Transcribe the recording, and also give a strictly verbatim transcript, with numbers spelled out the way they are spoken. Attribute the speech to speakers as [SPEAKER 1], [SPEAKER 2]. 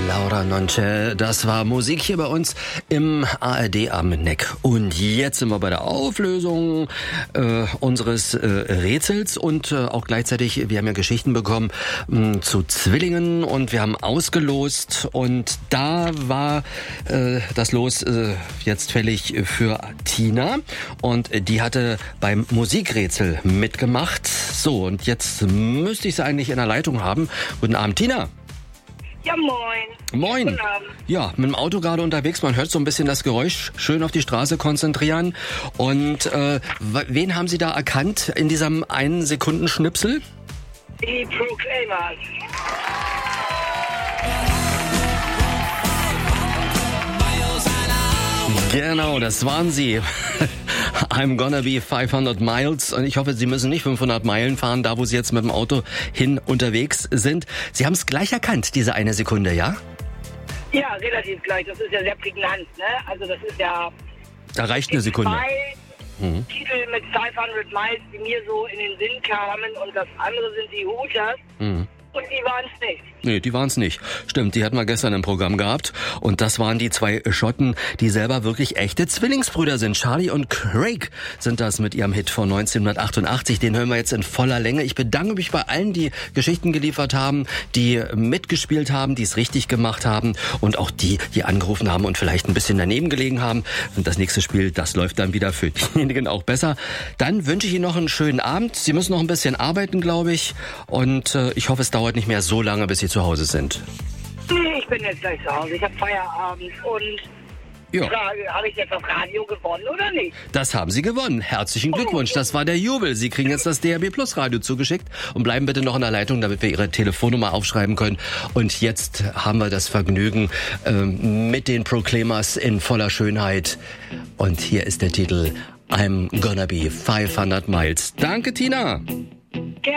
[SPEAKER 1] Laura Nonce, das war Musik hier bei uns im A R D am Neck. Und jetzt sind wir bei der Auflösung äh, unseres äh, Rätsels und äh, auch gleichzeitig, wir haben ja Geschichten bekommen mh, zu Zwillingen und wir haben ausgelost und da war äh, das Los äh, jetzt fällig für Tina und die hatte beim Musikrätsel mitgemacht. So, und jetzt müsste ich sie eigentlich in der Leitung haben. Guten Abend, Tina.
[SPEAKER 2] Ja, moin.
[SPEAKER 1] Moin.
[SPEAKER 2] Guten Abend.
[SPEAKER 1] Ja, mit dem Auto gerade unterwegs. Man hört so ein bisschen das Geräusch. Schön auf die Straße konzentrieren. Und äh, wen haben Sie da erkannt in diesem einen Sekunden Schnipsel?
[SPEAKER 2] Die Proclaimers.
[SPEAKER 1] Genau, das waren sie. I'm gonna be fünfhundert miles. Und ich hoffe, Sie müssen nicht fünfhundert Meilen fahren, da wo Sie jetzt mit dem Auto hin unterwegs sind. Sie haben es gleich erkannt, diese eine Sekunde, ja?
[SPEAKER 2] Ja, relativ gleich. Das ist ja sehr prägnant, ne? Also das ist ja...
[SPEAKER 1] Da reicht eine Sekunde.
[SPEAKER 2] Zwei mhm. Titel mit fünfhundert Miles, die mir so in den Sinn kamen. Und das andere sind die Hooters. Mhm. Und die waren es nicht.
[SPEAKER 1] Nee, die waren es nicht. Stimmt, die hatten wir gestern im Programm gehabt. Und das waren die zwei Schotten, die selber wirklich echte Zwillingsbrüder sind. Charlie und Craig sind das mit ihrem Hit von neunzehnhundertachtundachtzig. Den hören wir jetzt in voller Länge. Ich bedanke mich bei allen, die Geschichten geliefert haben, die mitgespielt haben, die es richtig gemacht haben und auch die, die angerufen haben und vielleicht ein bisschen daneben gelegen haben. Und das nächste Spiel, das läuft dann wieder für diejenigen auch besser. Dann wünsche ich Ihnen noch einen schönen Abend. Sie müssen noch ein bisschen arbeiten, glaube ich. Und äh, ich hoffe, es dauert nicht mehr so lange, bis Sie zu Hause sind.
[SPEAKER 2] Nee, ich bin jetzt gleich zu Hause. Ich habe Feierabend und
[SPEAKER 1] ja.
[SPEAKER 2] Frage, habe ich jetzt das Radio gewonnen oder nicht?
[SPEAKER 1] Das haben Sie gewonnen. Herzlichen Glückwunsch. Das war der Jubel. Sie kriegen jetzt das D R B Plus Radio zugeschickt und bleiben bitte noch in der Leitung, damit wir Ihre Telefonnummer aufschreiben können. Und jetzt haben wir das Vergnügen ähm, mit den Proclaimers in voller Schönheit. Und hier ist der Titel I'm gonna be fünfhundert miles. Danke, Tina.